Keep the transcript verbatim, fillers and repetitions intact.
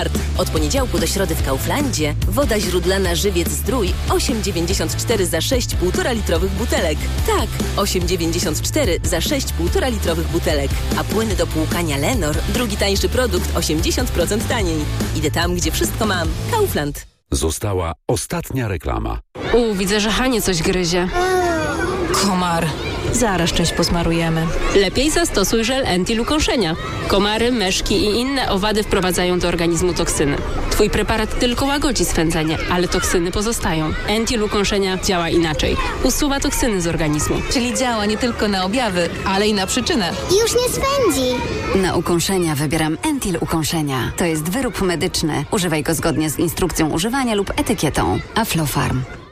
Smart. Od poniedziałku do środy w Kauflandzie woda źródlana Żywiec Zdrój osiem dziewięćdziesiąt cztery za sześć półtora litrowych butelek. Tak, osiem dziewięćdziesiąt cztery za sześć półtora litrowych butelek. A płyny do płukania Lenor, drugi tańszy produkt, osiemdziesiąt procent taniej. Idę tam, gdzie wszystko mam. Kaufland. Została ostatnia reklama. U, widzę, że Hanie coś gryzie. Komar. Zaraz część posmarujemy. Lepiej zastosuj żel Entil ukąszenia. Komary, myszki i inne owady wprowadzają do organizmu toksyny. Twój preparat tylko łagodzi swędzenie, ale toksyny pozostają. Entil ukąszenia działa inaczej. Usuwa toksyny z organizmu. Czyli działa nie tylko na objawy, ale i na przyczynę. Już nie swędzi. Na ukąszenia wybieram Entil ukąszenia. To jest wyrób medyczny. Używaj go zgodnie z instrukcją używania lub etykietą. Aflofarm.